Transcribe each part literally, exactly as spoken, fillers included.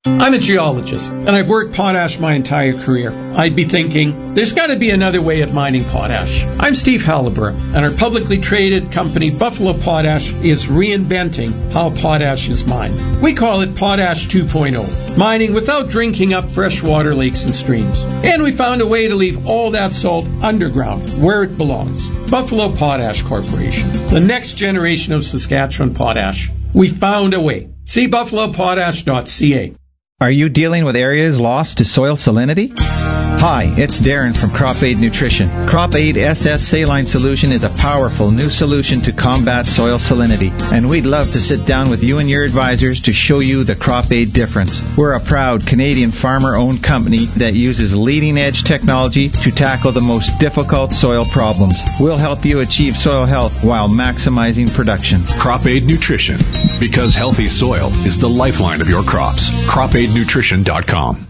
I'm a geologist, and I've worked potash my entire career. I'd be thinking, there's got to be another way of mining potash. I'm Steve Halliburton, and our publicly traded company, Buffalo Potash, is reinventing how potash is mined. We call it Potash two point oh, mining without drinking up freshwater lakes and streams. And we found a way to leave all that salt underground, where it belongs. Buffalo Potash Corporation, the next generation of Saskatchewan potash. We found a way. See buffalo potash dot c a. Are you dealing with areas lost to soil salinity? Hi, it's Darren from Crop Aid Nutrition. Crop Aid S S Saline Solution is a powerful new solution to combat soil salinity, and we'd love to sit down with you and your advisors to show you the Crop Aid difference. We're a proud Canadian farmer-owned company that uses leading-edge technology to tackle the most difficult soil problems. We'll help you achieve soil health while maximizing production. Crop Aid Nutrition, because healthy soil is the lifeline of your crops. crop aid nutrition dot com.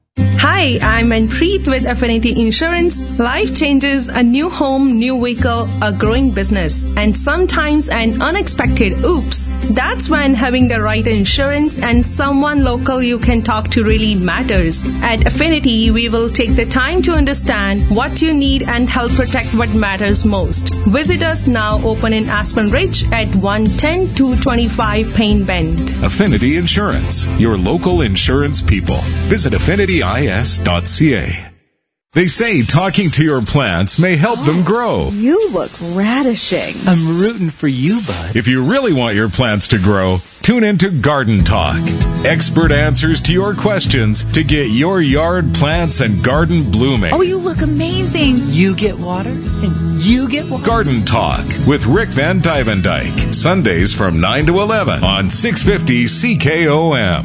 Hi, I'm Manpreet with Affinity Insurance. Life changes, a new home, new vehicle, a growing business, and sometimes an unexpected oops. That's when having the right insurance and someone local you can talk to really matters. At Affinity, we will take the time to understand what you need and help protect what matters most. Visit us now, open in Aspen Ridge at one ten two twenty-five Payne Bend. Affinity Insurance, your local insurance people. Visit affinity I S dot C A. They say talking to your plants may help oh, them grow. You look radishing. I'm rooting for you, bud. If you really want your plants to grow, tune into Garden Talk. Expert answers to your questions to get your yard plants and garden blooming. Oh, you look amazing. You get water, and you get water. Garden Talk with Rick Van Dyke. Sundays from nine to eleven on six fifty C K O M.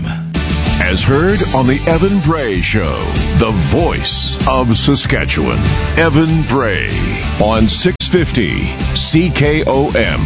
As heard on the Evan Bray Show, the voice of Saskatchewan. Evan Bray on six fifty C K O M.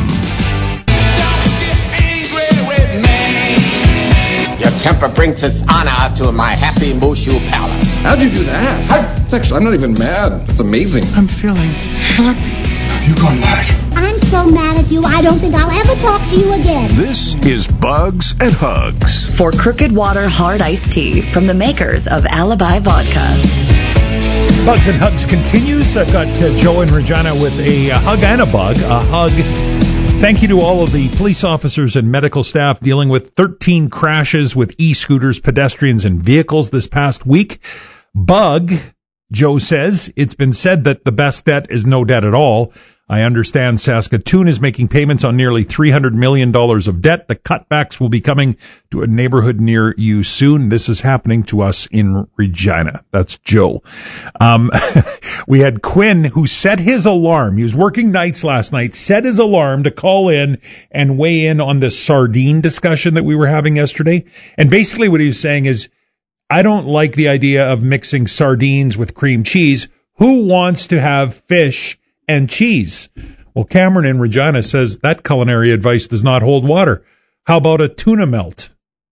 Your temper brings dishonor to my happy Mushu palace. How'd you do that? I, actually, I'm not even mad. It's amazing. I'm feeling happy. You gone mad? I'm so mad at you, I don't think I'll ever talk to you again. This is Bugs and Hugs. For Crooked Water Hard Iced Tea from the makers of Alibi Vodka. Bugs and Hugs continues. I've got uh, Joe in Regina with a, a hug and a bug. A hug. Thank you to all of the police officers and medical staff dealing with thirteen crashes with e-scooters, pedestrians, and vehicles this past week. Bug, Joe says, it's been said that the best debt is no debt at all. I understand Saskatoon is making payments on nearly three hundred million dollars of debt. The cutbacks will be coming to a neighborhood near you soon. This is happening to us in Regina. That's Joe. Um, we had Quinn, who set his alarm. He was working nights last night, set his alarm to call in and weigh in on the sardine discussion that we were having yesterday. And basically what he was saying is, I don't like the idea of mixing sardines with cream cheese. Who wants to have fish and cheese? Well, Cameron in Regina says that culinary advice does not hold water. How about a tuna melt?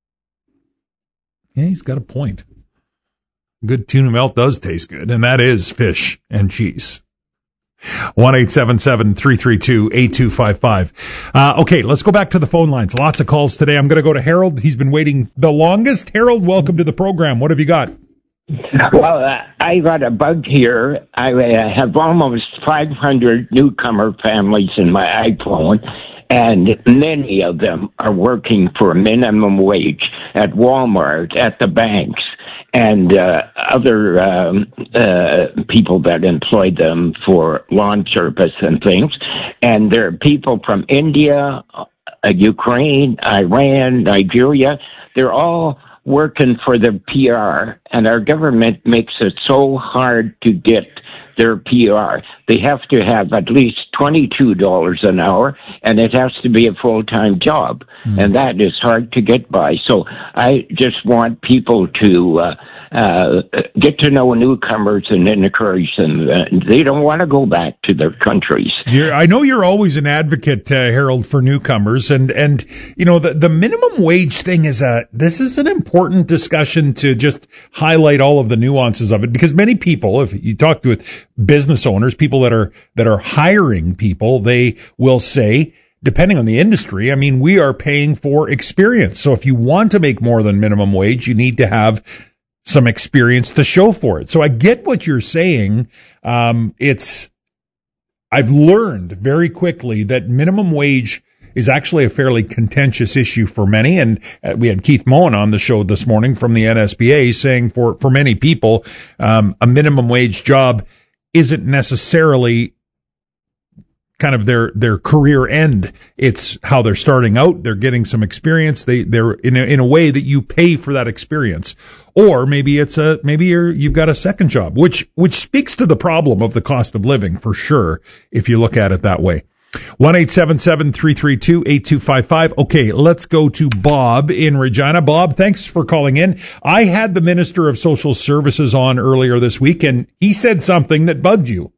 Yeah, he's got a point. Good tuna melt does taste good, and that is fish and cheese. one eight seven seven, three three two, eight two five five. Uh, okay, let's go back to the phone lines. Lots of calls today. I'm going to go to Harold. He's been waiting the longest. Harold, welcome to the program. What have you got? Well, uh, I got a bug here. I uh, have almost five hundred newcomer families in my iPhone, and many of them are working for minimum wage at Walmart, at the banks, and uh, other um, uh, people that employ them for lawn service and things. And there are people from India, uh, Ukraine, Iran, Nigeria. They're all working for the P R, and our government makes it so hard to get their P R. They have to have at least twenty-two dollars an hour, and it has to be a full-time job, mm. and that is hard to get by. So I just want people to uh, uh, get to know newcomers and encourage them. Uh, they don't want to go back to their countries. You're, I know you're always an advocate, uh, Harold, for newcomers, and and you know the the minimum wage thing is a this is an important discussion to just highlight all of the nuances of it, because many people, if you talk to business owners, people that are that are hiring people, they will say, depending on the industry, I mean, we are paying for experience. So if you want to make more than minimum wage, you need to have some experience to show for it. So I get what you're saying. Um, it's, I've learned very quickly that minimum wage is actually a fairly contentious issue for many. And uh, we had Keith Moen on the show this morning from the N S B A saying for, for many people, um, a minimum wage job isn't necessarily kind of their, their career end. It's how they're starting out. They're getting some experience. They, they're in a, in a way that you pay for that experience. Or maybe it's a, maybe you're, you've got a second job, which, which speaks to the problem of the cost of living for sure, if you look at it that way. one eight seven seven, three three two, eight two five five. Okay, let's go to Bob in Regina. Bob, thanks for calling in. I had the Minister of Social Services on earlier this week, and he said something that bugged you.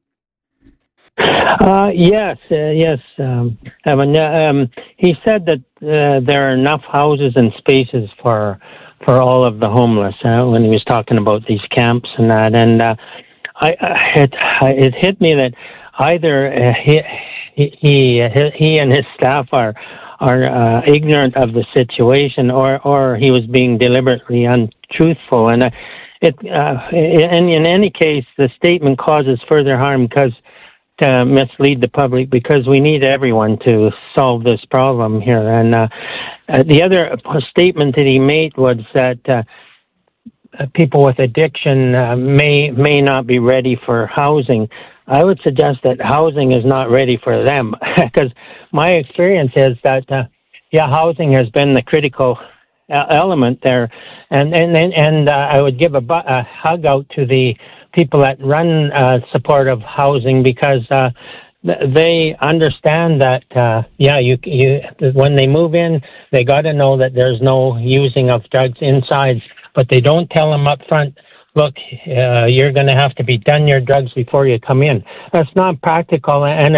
Uh, yes, uh, yes, um, Evan. Um, he said that uh, there are enough houses and spaces for for all of the homeless uh, when he was talking about these camps and that. And uh, I, I it, it hit me that either uh, he, he he and his staff are are uh, ignorant of the situation, or or he was being deliberately untruthful. And uh, it uh, in in any case, the statement causes further harm because. To mislead the public, because we need everyone to solve this problem here. And uh, uh, the other statement that he made was that uh, people with addiction uh, may may not be ready for housing. I would suggest that housing is not ready for them, because my experience is that uh, yeah, housing has been the critical element there, and and and, and uh, I would give a, bu- a hug out to the people that run uh, supportive housing, because uh, they understand that uh, yeah, you you when they move in, they got to know that there's no using of drugs inside, but they don't tell them up front. Look, uh, you're going to have to be done your drugs before you come in. That's not practical, and